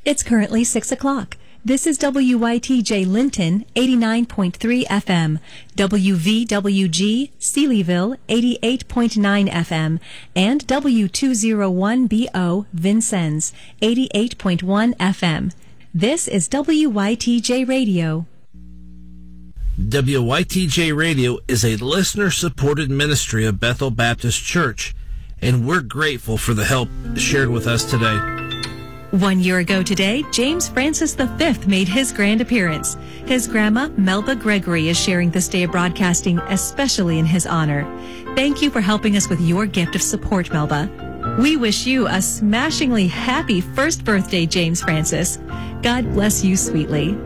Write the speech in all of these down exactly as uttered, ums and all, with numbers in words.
It's currently six o'clock. This is W Y T J Linton, eighty-nine point three F M, W V W G Sealyville, eighty-eight point nine F M, and W two oh one B O Vincennes, eighty-eight point one F M. This is W Y T J Radio. W Y T J Radio is a listener-supported ministry of Bethel Baptist Church, and we're grateful for the help shared with us today. One year ago today, James Francis the Fifth made his grand appearance. His grandma, Melba Gregory, is sharing this day of broadcasting, especially in his honor. Thank you for helping us with your gift of support, Melba. We wish you a smashingly happy first birthday, James Francis. God bless you sweetly.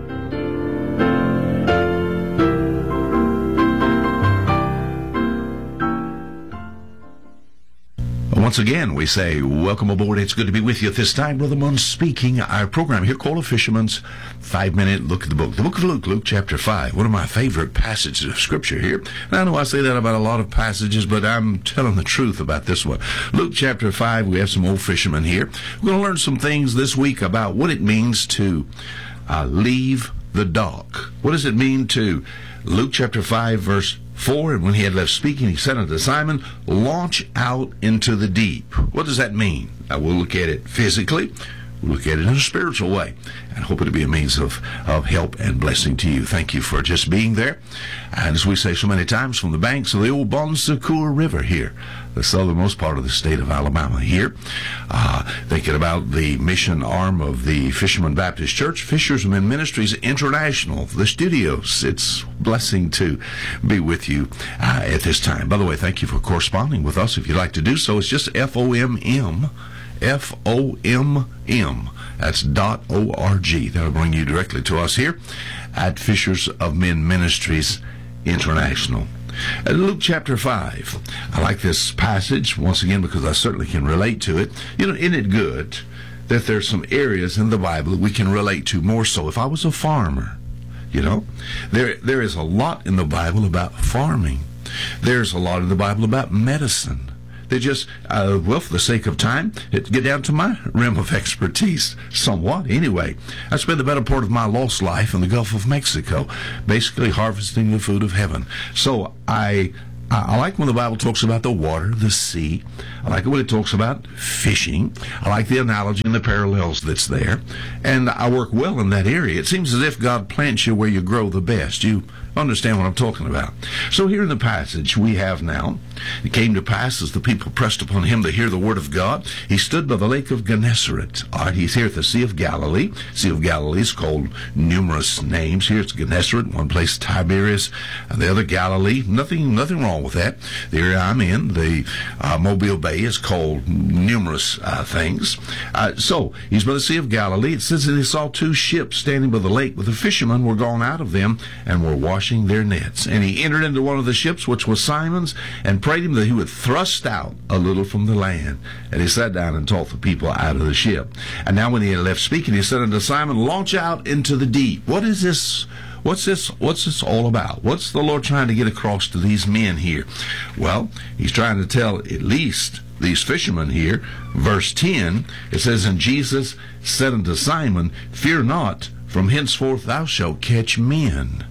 Once again, we say, welcome aboard. It's good to be with you at this time. Brother Munn speaking. Our program here called A Fisherman's Five-Minute Look at the Book. The Book of Luke, Luke chapter five, one of my favorite passages of Scripture here. And I know I say that about a lot of passages, but I'm telling the truth about this one. Luke chapter five, we have some old fishermen here. We're going to learn some things this week about what it means to uh, leave the dock. What does it mean to, Luke chapter five, verse four, and when he had left speaking, he said unto Simon, launch out into the deep. What does that mean? Now, we'll look at it physically. We'll look at it in a spiritual way, and hope it'll be a means of, of help and blessing to you. Thank you for just being there. And as we say so many times, from the banks of the old Bon Secour River here, the southernmost part of the state of Alabama here, uh, thinking about the mission arm of the Fisherman Baptist Church, Fisherman Ministries International, the studios. It's a blessing to be with you uh, at this time. By the way, thank you for corresponding with us. If you'd like to do so, it's just F O M M. F O M M. That's dot O R G. That'll bring you directly to us here at Fishers of Men Ministries International. Uh, Luke chapter five. I like this passage, once again, because I certainly can relate to it. You know, isn't it good that there's some areas in the Bible that we can relate to more so? If I was a farmer, you know, there there is a lot in the Bible about farming. There's a lot in the Bible about medicine. They just, uh, well, for the sake of time, it get down to my realm of expertise, somewhat. Anyway, I spent the better part of my lost life in the Gulf of Mexico, basically harvesting the food of heaven. So I, I like when the Bible talks about the water, the sea. I like it when it talks about fishing. I like the analogy and the parallels that's there. And I work well in that area. It seems as if God plants you where you grow the best. You understand what I'm talking about. So here in the passage we have now, it came to pass as the people pressed upon him to hear the word of God, he stood by the lake of Gennesaret. All right, he's here at the Sea of Galilee. Sea of Galilee is called numerous names. Here it's Gennesaret, one place Tiberias, and the other Galilee. Nothing nothing wrong with that. The area I'm in, the uh, Mobile Bay, is called numerous uh, things. Uh, so he's by the Sea of Galilee. It says that he saw two ships standing by the lake, but the fishermen were gone out of them and were washing their nets. And he entered into one of the ships, which was Simon's, and prayed him that he would thrust out a little from the land. And he sat down and taught the people out of the ship. And now when he had left speaking, he said unto Simon, launch out into the deep. What is this? What's this? What's this all about? What's the Lord trying to get across to these men here? Well, he's trying to tell at least these fishermen here. Verse ten, it says, and Jesus said unto Simon, fear not, from henceforth thou shalt catch men.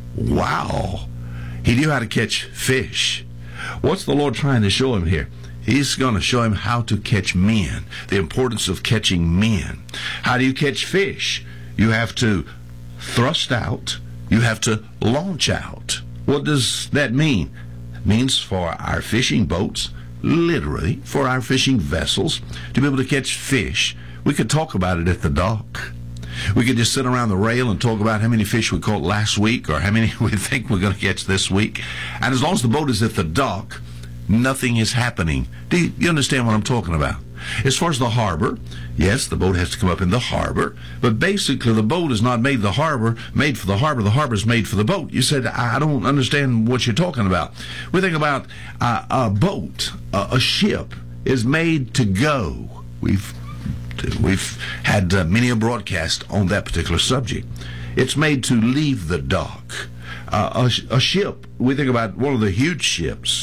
Wow. He knew how to catch fish. What's the Lord trying to show him here? He's going to show him how to catch men, the importance of catching men. How do you catch fish? You have to thrust out. You have to launch out. What does that mean? It means for our fishing boats, literally, for our fishing vessels, to be able to catch fish. We could talk about it at the dock. We could just sit around the rail and talk about how many fish we caught last week or how many we think we're going to catch this week. And as long as the boat is at the dock, nothing is happening. Do you, you understand what I'm talking about? As far as the harbor, yes, the boat has to come up in the harbor, but basically the boat is not made the harbor, made for the harbor. The harbor is made for the boat. You said, I don't understand what you're talking about. We think about uh, a boat, uh, a ship is made to go. We've We've had uh, many a broadcast on that particular subject. It's made to leave the dock. Uh, a, a ship, we think about one of the huge ships,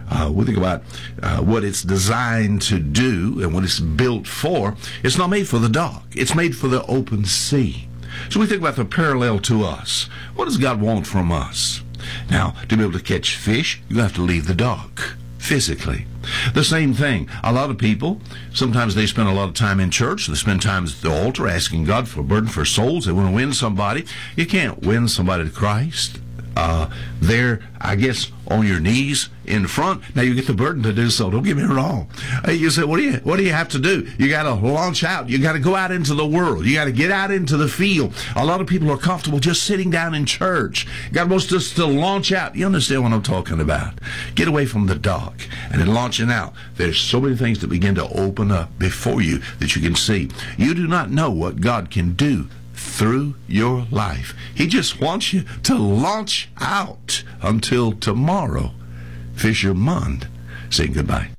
uh, we think about uh, what it's designed to do and what it's built for. It's not made for the dock. It's made for the open sea. So we think about the parallel to us. What does God want from us? Now, to be able to catch fish, you have to leave the dock physically. The same thing. A lot of people, sometimes they spend a lot of time in church. They spend time at the altar asking God for a burden for souls. They want to win somebody. You can't win somebody to Christ uh, there, I guess, on your knees in front. Now, you get the burden to do so. Don't get me wrong. Uh, you say, what do you what do you have to do? You got to launch out. You got to go out into the world. You got to get out into the field. A lot of people are comfortable just sitting down in church. God wants us to launch out. You understand what I'm talking about? Get away from the dock. And in launching out, there's so many things that begin to open up before you that you can see. You do not know what God can do through your life. He just wants you to launch out until tomorrow. Fisherman saying goodbye.